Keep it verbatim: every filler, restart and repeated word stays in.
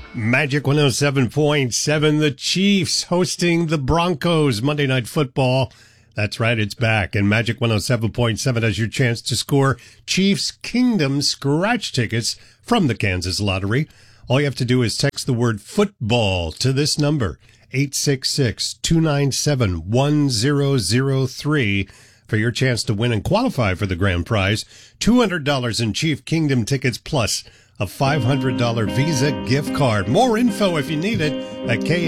Magic one oh seven point seven, the Chiefs hosting the Broncos, Monday Night Football. That's right, it's back. And Magic one oh seven point seven has your chance to score Chiefs Kingdom scratch tickets from the Kansas Lottery. All you have to do is text the word football to this number, eight six six, two nine seven, one zero zero three, for your chance to win and qualify for the grand prize, two hundred dollars in Chief Kingdom tickets plus a five hundred dollars Visa gift card. More info if you need it at K